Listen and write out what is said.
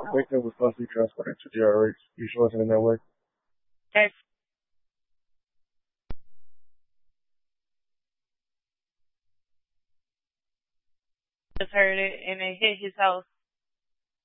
victim was possibly transported to DRH. You sure wasn't in that way? Okay. Just heard it and it hit his house.